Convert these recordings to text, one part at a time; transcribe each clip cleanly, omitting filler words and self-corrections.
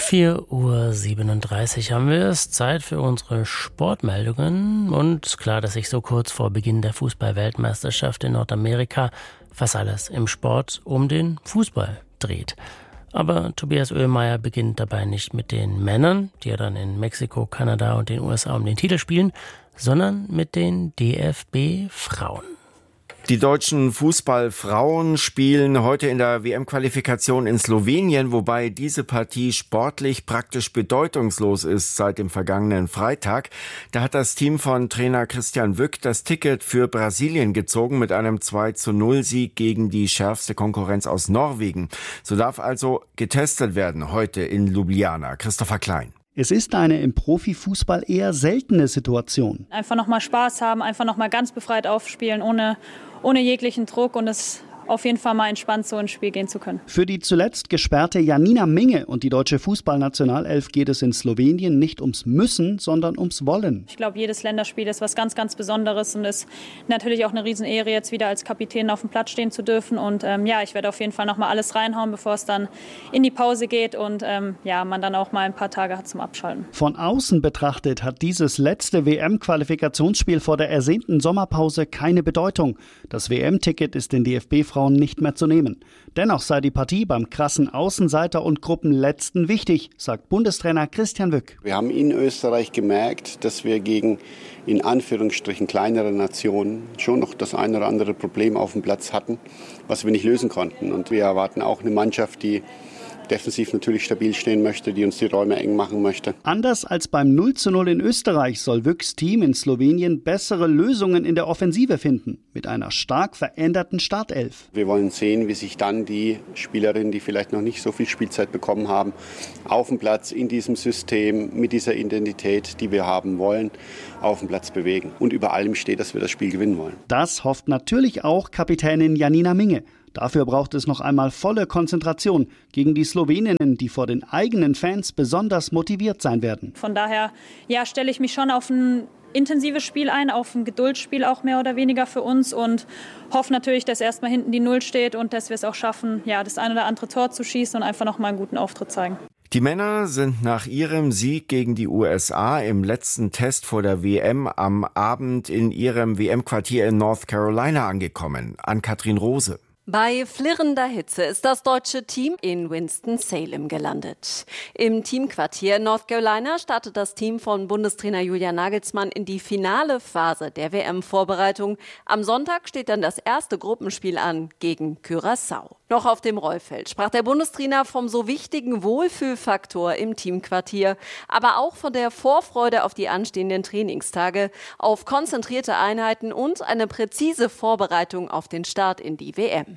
4:37 Uhr haben wir es. Zeit für unsere Sportmeldungen. Und klar, dass sich so kurz vor Beginn der Fußball-Weltmeisterschaft in Nordamerika fast alles im Sport um den Fußball dreht. Aber Tobias Oehlmeier beginnt dabei nicht mit den Männern, die ja dann in Mexiko, Kanada und den USA um den Titel spielen, sondern mit den DFB-Frauen. Die deutschen Fußballfrauen spielen heute in der WM-Qualifikation in Slowenien, wobei diese Partie sportlich praktisch bedeutungslos ist seit dem vergangenen Freitag. Da hat das Team von Trainer Christian Wück das Ticket für Brasilien gezogen mit einem 2:0-Sieg gegen die schärfste Konkurrenz aus Norwegen. So darf also getestet werden heute in Ljubljana. Christopher Klein. Es ist eine im Profifußball eher seltene Situation. Einfach nochmal Spaß haben, einfach nochmal ganz befreit aufspielen, ohne jeglichen Druck und es auf jeden Fall mal entspannt so ins Spiel gehen zu können. Für die zuletzt gesperrte Janina Minge und die deutsche Fußballnationalelf geht es in Slowenien nicht ums Müssen, sondern ums Wollen. Ich glaube, jedes Länderspiel ist was ganz, ganz Besonderes und ist natürlich auch eine Riesenehre, jetzt wieder als Kapitän auf dem Platz stehen zu dürfen. Und ich werde auf jeden Fall nochmal alles reinhauen, bevor es dann in die Pause geht und man dann auch mal ein paar Tage hat zum Abschalten. Von außen betrachtet hat dieses letzte WM-Qualifikationsspiel vor der ersehnten Sommerpause keine Bedeutung. Das WM-Ticket ist den DFB-Frauen nicht mehr zu nehmen. Dennoch sei die Partie beim krassen Außenseiter und Gruppenletzten wichtig, sagt Bundestrainer Christian Wück. Wir haben in Österreich gemerkt, dass wir gegen in Anführungsstrichen kleinere Nationen schon noch das ein oder andere Problem auf dem Platz hatten, was wir nicht lösen konnten. Und wir erwarten auch eine Mannschaft, die defensiv natürlich stabil stehen möchte, die uns die Räume eng machen möchte. Anders als beim 0:0 in Österreich soll Wücks Team in Slowenien bessere Lösungen in der Offensive finden, mit einer stark veränderten Startelf. Wir wollen sehen, wie sich dann die Spielerinnen, die vielleicht noch nicht so viel Spielzeit bekommen haben, auf dem Platz in diesem System mit dieser Identität, die wir haben wollen, auf dem Platz bewegen. Und über allem steht, dass wir das Spiel gewinnen wollen. Das hofft natürlich auch Kapitänin Janina Minge. Dafür braucht es noch einmal volle Konzentration gegen die Sloweninnen, die vor den eigenen Fans besonders motiviert sein werden. Von daher stelle ich mich schon auf ein intensives Spiel ein, auf ein Geduldsspiel auch mehr oder weniger für uns und hoffe natürlich, dass erstmal hinten die Null steht und dass wir es auch schaffen, das ein oder andere Tor zu schießen und einfach noch mal einen guten Auftritt zeigen. Die Männer sind nach ihrem Sieg gegen die USA im letzten Test vor der WM am Abend in ihrem WM-Quartier in North Carolina angekommen. Ann-Kathrin Rose. Bei flirrender Hitze ist das deutsche Team in Winston-Salem gelandet. Im Teamquartier North Carolina startet das Team von Bundestrainer Julian Nagelsmann in die finale Phase der WM-Vorbereitung. Am Sonntag steht dann das erste Gruppenspiel an gegen Curaçao. Noch auf dem Rollfeld sprach der Bundestrainer vom so wichtigen Wohlfühlfaktor im Teamquartier, aber auch von der Vorfreude auf die anstehenden Trainingstage, auf konzentrierte Einheiten und eine präzise Vorbereitung auf den Start in die WM.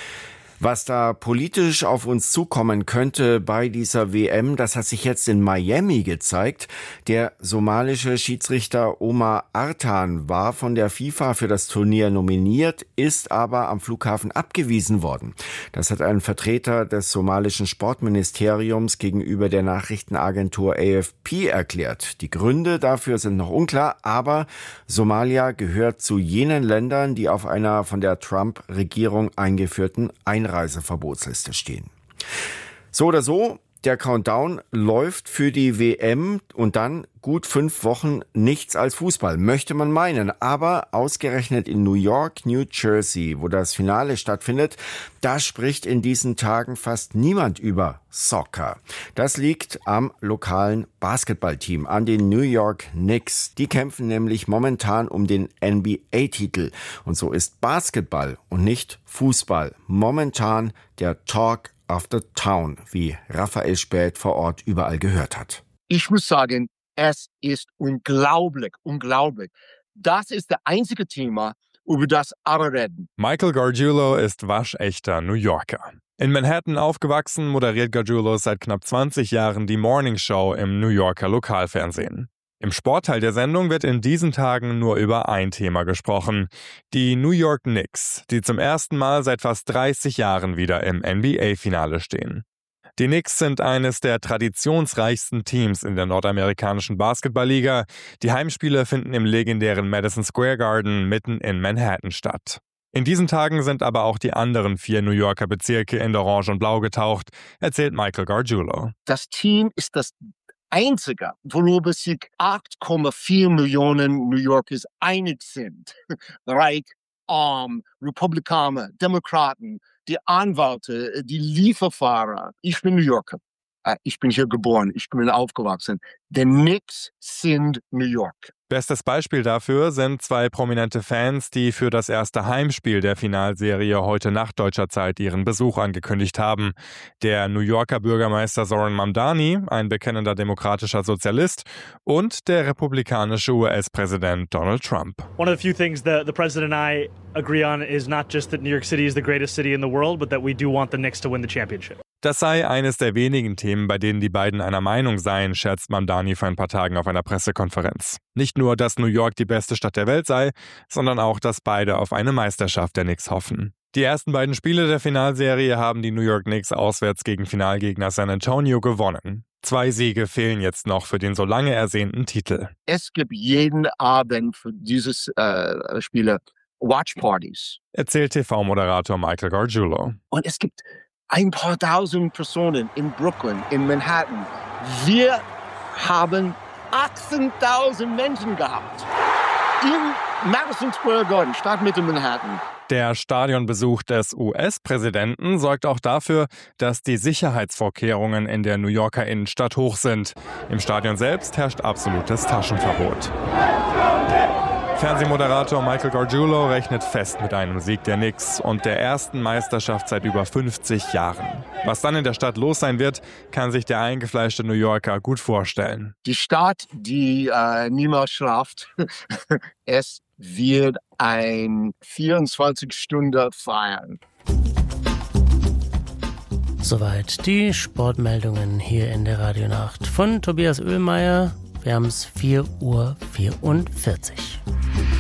Was da politisch auf uns zukommen könnte bei dieser WM, das hat sich jetzt in Miami gezeigt. Der somalische Schiedsrichter Omar Artan war von der FIFA für das Turnier nominiert, ist aber am Flughafen abgewiesen worden. Das hat ein Vertreter des somalischen Sportministeriums gegenüber der Nachrichtenagentur AFP erklärt. Die Gründe dafür sind noch unklar, aber Somalia gehört zu jenen Ländern, die auf einer von der Trump-Regierung eingeführten Einreiseverbotsliste stehen. So oder so, der Countdown läuft für die WM und dann gut 5 Wochen nichts als Fußball, möchte man meinen. Aber ausgerechnet in New York, New Jersey, wo das Finale stattfindet, da spricht in diesen Tagen fast niemand über Soccer. Das liegt am lokalen Basketballteam, an den New York Knicks. Die kämpfen nämlich momentan um den NBA-Titel. Und so ist Basketball und nicht Fußball momentan der Talk of the Town, wie Raphael Späth vor Ort überall gehört hat. Ich muss sagen, es ist unglaublich. Das ist das einzige Thema, über das alle reden. Michael Gargiulo ist waschechter New Yorker. In Manhattan aufgewachsen, moderiert Gargiulo seit knapp 20 Jahren die Morning Show im New Yorker Lokalfernsehen. Im Sportteil der Sendung wird in diesen Tagen nur über ein Thema gesprochen. Die New York Knicks, die zum ersten Mal seit fast 30 Jahren wieder im NBA-Finale stehen. Die Knicks sind eines der traditionsreichsten Teams in der nordamerikanischen Basketballliga. Die Heimspiele finden im legendären Madison Square Garden mitten in Manhattan statt. In diesen Tagen sind aber auch die anderen 4 New Yorker Bezirke in Orange und Blau getaucht, erzählt Michael Gargiulo. Das Team ist das einzige, worüber sich 8,4 Millionen New Yorkers einig sind. Reich, arm, Republikaner, Demokraten, die Anwälte, die Lieferfahrer. Ich bin New Yorker. Ich bin hier geboren, ich bin aufgewachsen. Die Knicks sind New York. Bestes Beispiel dafür sind 2 prominente Fans, die für das erste Heimspiel der Finalserie heute Nacht deutscher Zeit ihren Besuch angekündigt haben. Der New Yorker Bürgermeister Zoran Mamdani, ein bekennender demokratischer Sozialist, und der republikanische US-Präsident Donald Trump. One of the few things the president and I agree on is not just that New York City is the greatest city in the world, but that we do want the Knicks to win the championship. Das sei eines der wenigen Themen, bei denen die beiden einer Meinung seien, scherzt Mamdani vor ein paar Tagen auf einer Pressekonferenz. Nicht nur, dass New York die beste Stadt der Welt sei, sondern auch, dass beide auf eine Meisterschaft der Knicks hoffen. Die ersten beiden Spiele der Finalserie haben die New York Knicks auswärts gegen Finalgegner San Antonio gewonnen. 2 Siege fehlen jetzt noch für den so lange ersehnten Titel. Es gibt jeden Abend für dieses Spiele Watchpartys, erzählt TV-Moderator Michael Gargiulo. Und es gibt ein paar tausend Personen in Brooklyn, in Manhattan. Wir haben 18.000 Menschen gehabt. In Madison Square Garden, Stadtmitte Manhattan. Der Stadionbesuch des US-Präsidenten sorgt auch dafür, dass die Sicherheitsvorkehrungen in der New Yorker Innenstadt hoch sind. Im Stadion selbst herrscht absolutes Taschenverbot. Fernsehmoderator Michael Gargiulo rechnet fest mit einem Sieg der Knicks und der ersten Meisterschaft seit über 50 Jahren. Was dann in der Stadt los sein wird, kann sich der eingefleischte New Yorker gut vorstellen. Die Stadt, die niemals schlaft, es wird ein 24-Stunden feiern. Soweit die Sportmeldungen hier in der Radionacht von Tobias Oehlmeier. Wir haben es 4:44 Uhr.